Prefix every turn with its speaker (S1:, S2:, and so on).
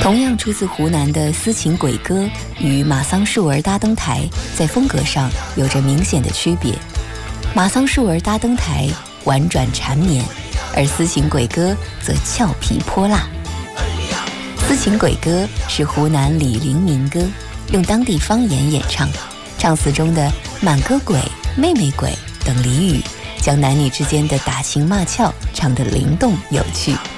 S1: 同样出自湖南的私情鬼歌与马桑树儿搭灯台在风格上有着明显的区别。马桑树儿搭灯台婉转缠绵，而私情鬼歌则俏皮泼辣。私情鬼歌是湖南李陵民歌，用当地方言演唱，唱词中的满哥鬼、妹妹鬼等俚语，将男女之间的打情骂俏唱得灵动有趣。